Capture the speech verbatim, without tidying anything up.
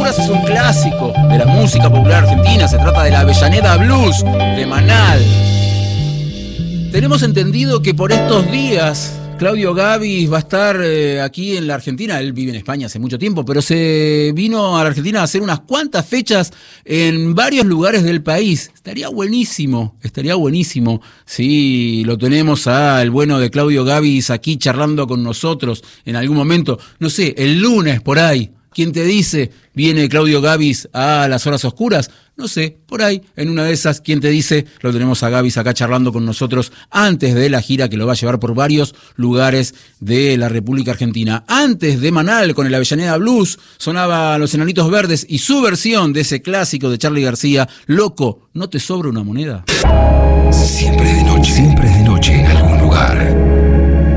Oscuras es un clásico de la música popular argentina. Se trata de la Avellaneda Blues de Manal. Tenemos entendido que por estos días Claudio Gabis va a estar eh, aquí en la Argentina. Él vive en España hace mucho tiempo, pero se vino a la Argentina a hacer unas cuantas fechas en varios lugares del país. Estaría buenísimo, estaría buenísimo si lo tenemos al bueno de Claudio Gabis aquí charlando con nosotros en algún momento. No sé, el lunes por ahí. ¿Quién te dice? ¿Viene Claudio Gabis a las horas oscuras? No sé, por ahí, en una de esas, ¿quién te dice? Lo tenemos a Gabis acá charlando con nosotros antes de la gira que lo va a llevar por varios lugares de la República Argentina. Antes de Manal, con el Avellaneda Blues, sonaba Los Enanitos Verdes y su versión de ese clásico de Charly García, Loco, ¿no te sobra una moneda? Siempre de noche, siempre de noche en algún lugar.